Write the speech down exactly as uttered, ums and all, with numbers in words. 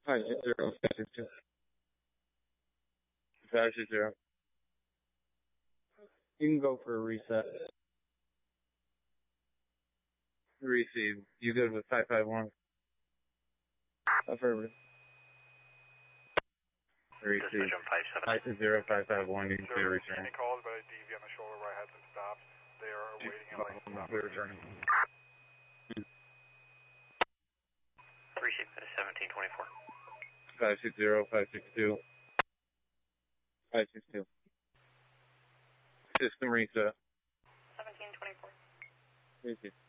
Hi, zero, five, six, two. Five, six, zero. You can go for a reset. Receive. You good with five five one? Affirmative. Receive. five six zero, five five one, you can clear return. Any calls about a D V on the shoulder where I had them stopped? They are waiting in license stop. Clear return. Receive seventeen twenty-four. five six zero, five six two. five six two. System reset. seventeen twenty-four. Receive.